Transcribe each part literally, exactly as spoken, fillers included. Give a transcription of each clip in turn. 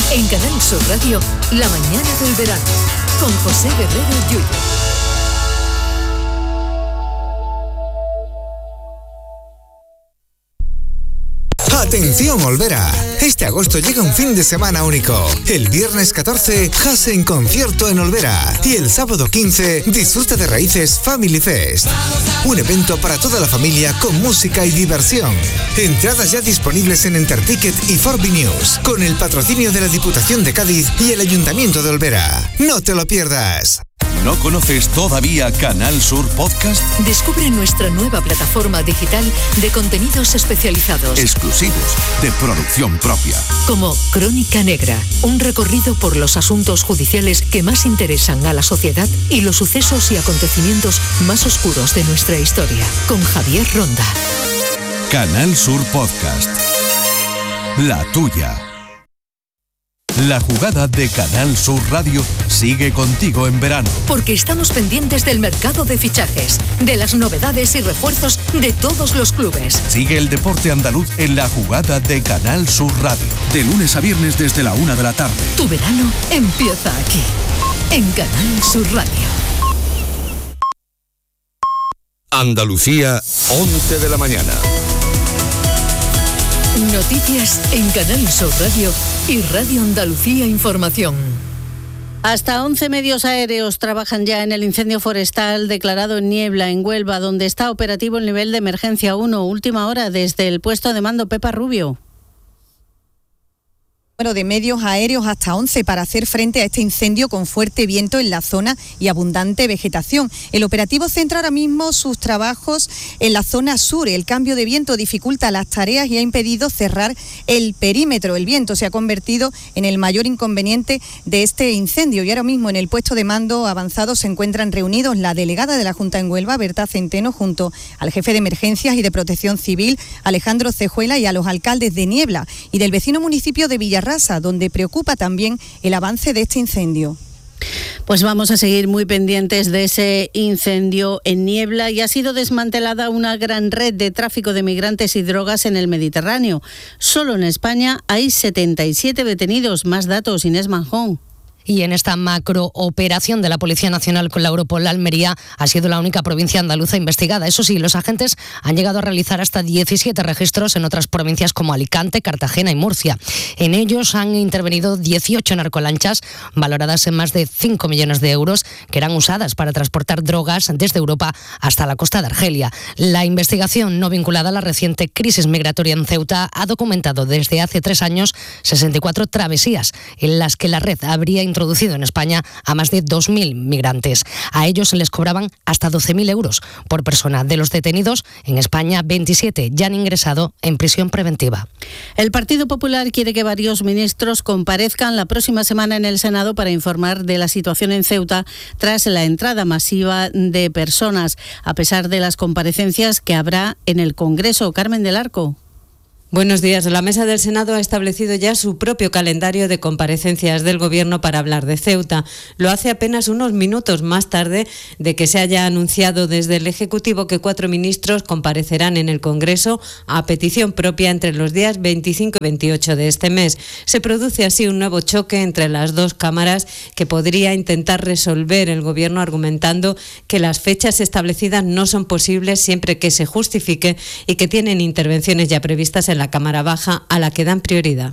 En Canal Sur Radio, La mañana del verano, con José Guerrero Yuyu. Atención Olvera, este agosto llega un fin de semana único. El viernes catorce, Jase en concierto en Olvera. Y el sábado quince, disfruta de Raíces Family Fest. Un evento para toda la familia con música y diversión. Entradas ya disponibles en Enterticket y Forbi News, con el patrocinio de la Diputación de Cádiz y el Ayuntamiento de Olvera. No te lo pierdas. ¿No conoces todavía Canal Sur Podcast? Descubre nuestra nueva plataforma digital de contenidos especializados. Exclusivos, de producción propia. Como Crónica Negra, un recorrido por los asuntos judiciales que más interesan a la sociedad y los sucesos y acontecimientos más oscuros de nuestra historia. Con Javier Ronda. Canal Sur Podcast. La tuya. La jugada de Canal Sur Radio sigue contigo en verano. Porque estamos pendientes del mercado de fichajes, de las novedades y refuerzos de todos los clubes. Sigue el deporte andaluz en la jugada de Canal Sur Radio. De lunes a viernes desde la una de la tarde. Tu verano empieza aquí, en Canal Sur Radio. Andalucía, once de la mañana. Noticias en Canal Sur Radio y Radio Andalucía Información. Hasta once medios aéreos trabajan ya en el incendio forestal declarado en Niebla, en Huelva, donde está operativo el nivel de emergencia uno. Última hora desde el puesto de mando Pepa Rubio. De medios aéreos hasta once para hacer frente a este incendio con fuerte viento en la zona y abundante vegetación. El operativo centra ahora mismo sus trabajos en la zona sur. El cambio de viento dificulta las tareas y ha impedido cerrar el perímetro. El viento se ha convertido en el mayor inconveniente de este incendio y ahora mismo en el puesto de mando avanzado se encuentran reunidos la delegada de la Junta en Huelva, Berta Centeno, junto al jefe de emergencias y de protección civil, Alejandro Cejuela, y a los alcaldes de Niebla y del vecino municipio de Villarrasa, donde preocupa también el avance de este incendio. Pues vamos a seguir muy pendientes de ese incendio en Niebla y ha sido desmantelada una gran red de tráfico de migrantes y drogas en el Mediterráneo. Solo en España hay setenta y siete detenidos. Más datos, Inés Manjón. Y en esta macrooperación de la Policía Nacional con la Europol, Almería ha sido la única provincia andaluza investigada. Eso sí, los agentes han llegado a realizar hasta diecisiete registros en otras provincias como Alicante, Cartagena y Murcia. En ellos han intervenido dieciocho narcolanchas valoradas en más de cinco millones de euros que eran usadas para transportar drogas desde Europa hasta la costa de Argelia. La investigación no vinculada a la reciente crisis migratoria en Ceuta ha documentado desde hace tres años sesenta y cuatro travesías en las que la red habría introducido en España a más de dos mil migrantes. A ellos se les cobraban hasta doce mil euros por persona. De los detenidos, en España veintisiete ya han ingresado en prisión preventiva. El Partido Popular quiere que varios ministros comparezcan la próxima semana en el Senado para informar de la situación en Ceuta tras la entrada masiva de personas, a pesar de las comparecencias que habrá en el Congreso. Carmen del Arco. Buenos días. La Mesa del Senado ha establecido ya su propio calendario de comparecencias del Gobierno para hablar de Ceuta. Lo hace apenas unos minutos más tarde de que se haya anunciado desde el Ejecutivo que cuatro ministros comparecerán en el Congreso a petición propia entre los días veinticinco y veintiocho de este mes. Se produce así un nuevo choque entre las dos cámaras que podría intentar resolver el Gobierno argumentando que las fechas establecidas no son posibles siempre que se justifique y que tienen intervenciones ya previstas en la Cámara Baja a la que dan prioridad.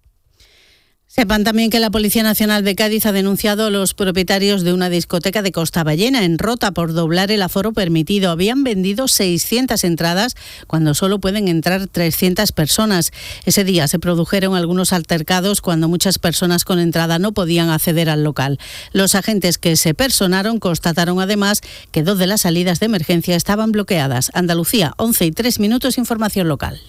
Sepan también que la Policía Nacional de Cádiz ha denunciado a los propietarios de una discoteca de Costa Ballena en Rota por doblar el aforo permitido. Habían vendido seiscientas entradas cuando solo pueden entrar trescientas personas. Ese día se produjeron algunos altercados cuando muchas personas con entrada no podían acceder al local. Los agentes que se personaron constataron además que dos de las salidas de emergencia estaban bloqueadas. Andalucía, once y tres minutos, información local.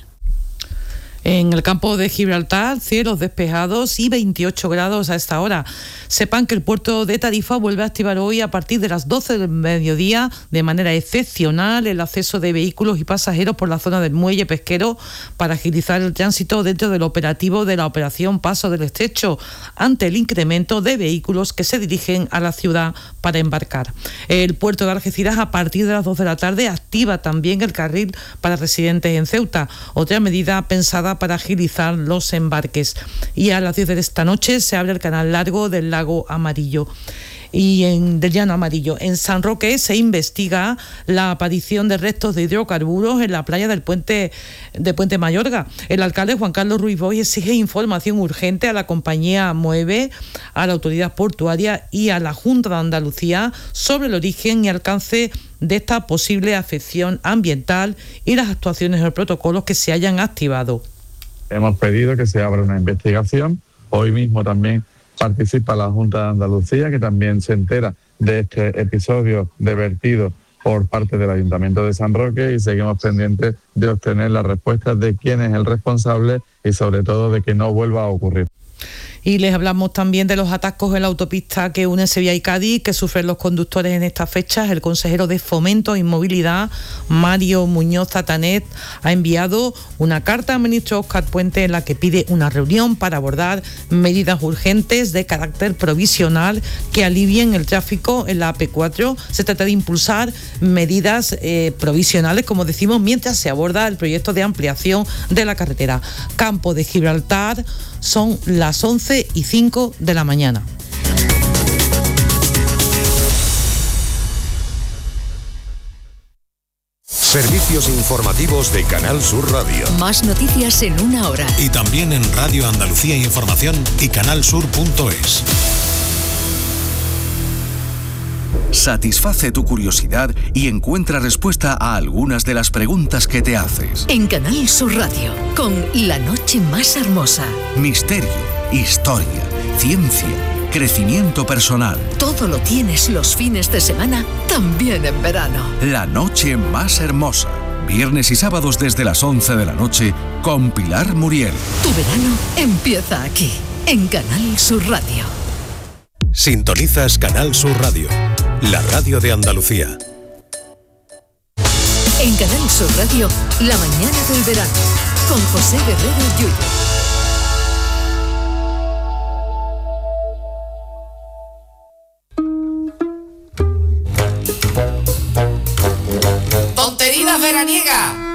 En el campo de Gibraltar, cielos despejados y veintiocho grados a esta hora. Sepan que el puerto de Tarifa vuelve a activar hoy a partir de las doce del mediodía de manera excepcional el acceso de vehículos y pasajeros por la zona del muelle pesquero para agilizar el tránsito dentro del operativo de la operación Paso del Estrecho ante el incremento de vehículos que se dirigen a la ciudad para embarcar. El puerto de Algeciras a partir de las dos de la tarde activa también el carril para residentes en Ceuta, otra medida pensada habilitada para agilizar los embarques. Y a las diez de esta noche se abre el canal largo del Lago Amarillo. Y en del Llano Amarillo. En San Roque se investiga la aparición de restos de hidrocarburos en la playa del puente de Puente Mayorga. El alcalde Juan Carlos Ruiz Boix exige información urgente a la compañía Moeve, a la autoridad portuaria y a la Junta de Andalucía sobre el origen y alcance de esta posible afección ambiental y las actuaciones o protocolos que se hayan activado. Hemos pedido que se abra una investigación. Hoy mismo también participa la Junta de Andalucía, que también se entera de este episodio de vertido por parte del Ayuntamiento de San Roque, y seguimos pendientes de obtener las respuestas de quién es el responsable y sobre todo de que no vuelva a ocurrir. Y les hablamos también de los atascos en la autopista que une Sevilla y Cádiz, que sufren los conductores en estas fechas. El consejero de Fomento y Movilidad, Mario Muñoz Tatanet, ha enviado una carta al ministro Óscar Puente en la que pide una reunión para abordar medidas urgentes de carácter provisional que alivien el tráfico en la A P cuatro. Se trata de impulsar medidas eh, provisionales, como decimos, mientras se aborda el proyecto de ampliación de la carretera. Campo de Gibraltar, son las once y cinco de la mañana. Servicios informativos de Canal Sur Radio. Más noticias en una hora. Y también en Radio Andalucía Información y canal sur punto es. Satisface tu curiosidad y encuentra respuesta a algunas de las preguntas que te haces. En Canal Sur Radio, con La Noche Más Hermosa. Misterio, historia, ciencia, crecimiento personal. Todo lo tienes los fines de semana, también en verano. La Noche Más Hermosa. Viernes y sábados desde las once de la noche con Pilar Muriel. Tu verano empieza aquí, en Canal Sur Radio. Sintonizas Canal Sur Radio, la radio de Andalucía. En Canal Sur Radio, la mañana del verano, con José Guerrero Yuyo. ¡Tonterías veraniegas!